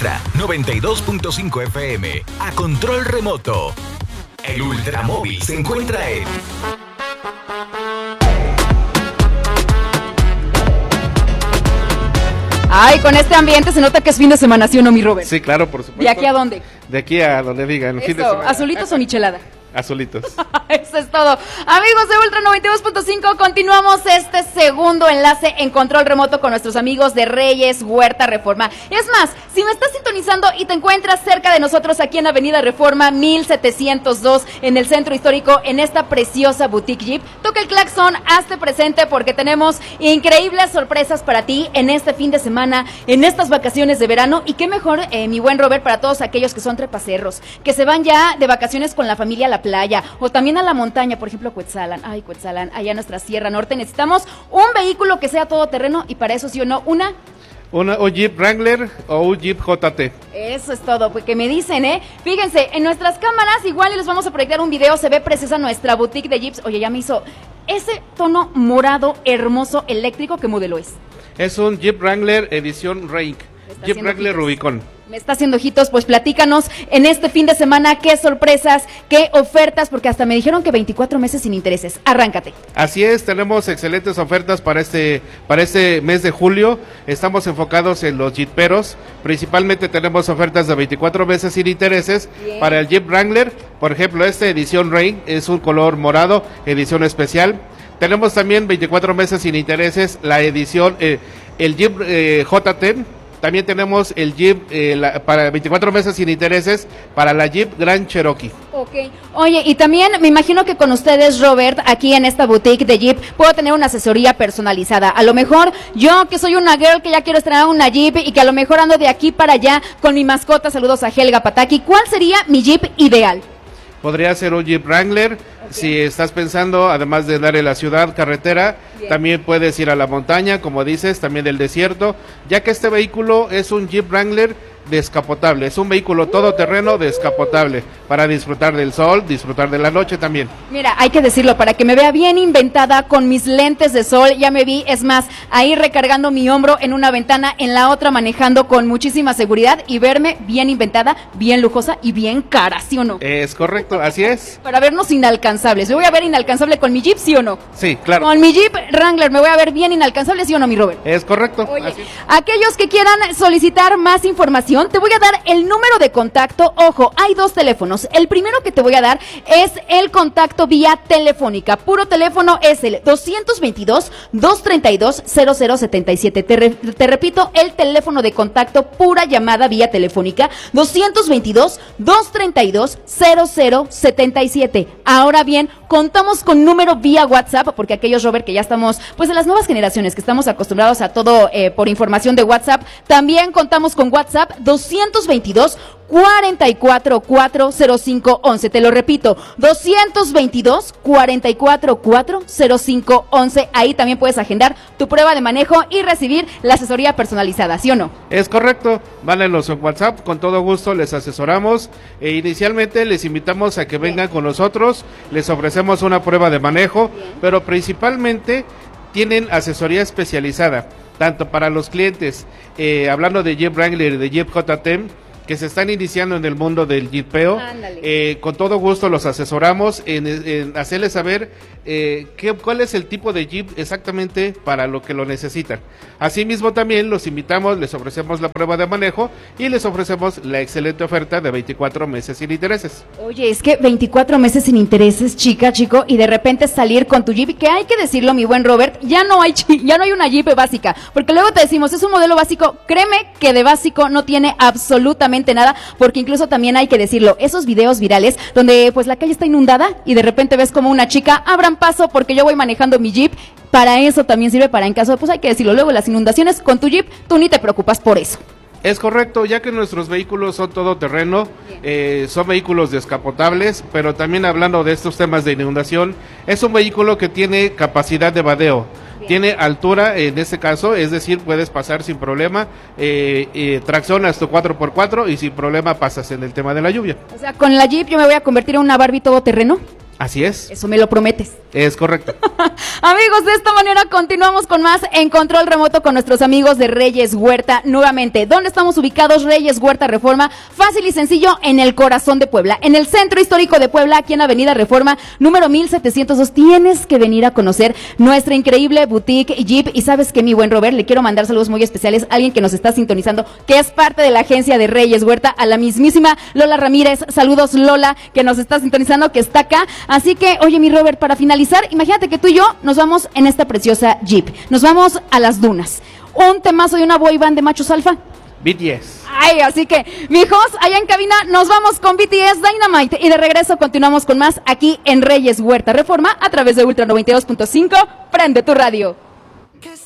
Ultra 92.5 FM a control remoto. El Ultramóvil se encuentra en... Ay, con este ambiente se nota que es fin de semana, ¿sí o no, mi Robert? Sí, claro, por supuesto. ¿De aquí a dónde? De aquí a donde digan, fin de semana. ¿Azulitos o michelada? Azulitos. Eso es todo. Amigos de Ultra 92.5, continuamos este segundo enlace en control remoto con nuestros amigos de Reyes Huerta Reforma. Es más, si me estás sintonizando y te encuentras cerca de nosotros aquí en Avenida Reforma 1702 en el centro histórico, en esta preciosa boutique Jeep, toca el claxon, hazte presente porque tenemos increíbles sorpresas para ti en este fin de semana, en estas vacaciones de verano. Y qué mejor, mi buen Robert, para todos aquellos que son trepacerros, que se van ya de vacaciones con la familia a la playa o también a la montaña, por ejemplo Cuetzalan, allá en nuestra Sierra Norte. Necesitamos un vehículo que sea todoterreno y para eso sí o no, una o Jeep Wrangler o un Jeep JT. Eso es todo, pues que me dicen, fíjense, en nuestras cámaras igual y les vamos a proyectar un video, se ve preciosa nuestra boutique de Jeeps. Oye, ya me hizo ese tono morado hermoso eléctrico. ¿Qué modelo es? Es un Jeep Wrangler edición Range, Jeep Wrangler Rubicon. Me está haciendo ojitos, pues platícanos en este fin de semana qué sorpresas, qué ofertas, porque hasta me dijeron que 24 meses sin intereses. Arráncate. Así es, tenemos excelentes ofertas para este mes de julio. Estamos enfocados en los jeeperos, principalmente tenemos ofertas de 24 meses sin intereses. Bien. Para el Jeep Wrangler, por ejemplo, esta edición Rain es un color morado, edición especial. Tenemos también 24 meses sin intereses, la edición, el Jeep JT. También tenemos el Jeep para 24 meses sin intereses para la Jeep Grand Cherokee. Ok. Oye, y también me imagino que con ustedes, Robert, aquí en esta boutique de Jeep, puedo tener una asesoría personalizada. A lo mejor yo, que soy una girl que ya quiero estrenar una Jeep y que a lo mejor ando de aquí para allá con mi mascota, saludos a Helga Pataki, ¿cuál sería mi Jeep ideal? Podría ser un Jeep Wrangler, okay. Si estás pensando, además de andar en la ciudad, carretera, bien. También puedes ir a la montaña, como dices, también del desierto, ya que este vehículo es un Jeep Wrangler descapotable, es un vehículo todoterreno descapotable, para disfrutar del sol, disfrutar de la noche también. Mira, hay que decirlo, para que me vea bien inventada con mis lentes de sol, ya me vi, es más, ahí recargando mi hombro en una ventana, en la otra manejando con muchísima seguridad y verme bien inventada, bien lujosa y bien cara, ¿sí o no? Es correcto, así es. Para vernos inalcanzables, ¿me voy a ver inalcanzable con mi Jeep, sí o no? Sí, claro. Con mi Jeep Wrangler, ¿me voy a ver bien inalcanzable, sí o no, mi Robert? Es correcto. Oye, así es. Aquellos que quieran solicitar más información, te voy a dar el número de contacto. Ojo, hay dos teléfonos. El primero que te voy a dar es el contacto vía telefónica. Puro teléfono es el 222-232-0077. Te repito, el teléfono de contacto, pura llamada vía telefónica, 222-232-0077. Ahora bien, contamos con número vía WhatsApp, porque aquellos, Robert, que ya estamos, pues en las nuevas generaciones, que estamos acostumbrados a todo por información de WhatsApp, también contamos con WhatsApp 222-44-40511. Te lo repito, 222-44-40511. Ahí también puedes agendar tu prueba de manejo y recibir la asesoría personalizada, ¿sí o no? Es correcto, mándenos en WhatsApp, con todo gusto les asesoramos. Inicialmente les invitamos a que vengan con nosotros, les ofrecemos una prueba de manejo, pero principalmente tienen asesoría especializada, tanto para los clientes, hablando de Jeep Wrangler y de Jeep JT, que se están iniciando en el mundo del jeepeo, con todo gusto los asesoramos en hacerles saber cuál es el tipo de jeep exactamente para lo que lo necesitan. Asimismo también los invitamos, les ofrecemos la prueba de manejo y les ofrecemos la excelente oferta de 24 meses sin intereses. Oye, es que 24 meses sin intereses, chico, y de repente salir con tu jeep, que hay que decirlo, mi buen Robert, ya no hay una jeep básica, porque luego te decimos, es un modelo básico, créeme que de básico no tiene absolutamente nada, porque incluso también hay que decirlo, esos videos virales donde pues la calle está inundada y de repente ves como una chica, abran paso porque yo voy manejando mi Jeep, para eso también sirve, para en caso, pues hay que decirlo, luego las inundaciones con tu Jeep, tú ni te preocupas por eso. Es correcto, ya que nuestros vehículos son todoterreno, son vehículos descapotables, pero también hablando de estos temas de inundación, es un vehículo que tiene capacidad de vadeo. Tiene altura en este caso, es decir, puedes pasar sin problema, traccionas tu 4x4 y sin problema pasas en el tema de la lluvia. O sea, con la Jeep yo me voy a convertir en una Barbie todoterreno. Así es. Eso me lo prometes. Es correcto. Amigos, de esta manera continuamos con más en Control Remoto con nuestros amigos de Reyes Huerta nuevamente. ¿Dónde estamos ubicados? Reyes Huerta Reforma, fácil y sencillo, en el corazón de Puebla, en el centro histórico de Puebla, aquí en Avenida Reforma, número 1702. Tienes que venir a conocer nuestra increíble boutique Jeep. Y sabes que, mi buen Robert, le quiero mandar saludos muy especiales a alguien que nos está sintonizando, que es parte de la agencia de Reyes Huerta, a la mismísima Lola Ramírez. Saludos, Lola, que nos está sintonizando, que está acá. Así que, oye, mi Robert, para finalizar, imagínate que tú y yo nos vamos en esta preciosa Jeep. Nos vamos a las dunas. Un temazo de una boy band de machos alfa. BTS. Ay, así que, mijos, allá en cabina nos vamos con BTS Dynamite y de regreso continuamos con más aquí en Reyes Huerta Reforma a través de Ultra 92.5. Prende tu radio.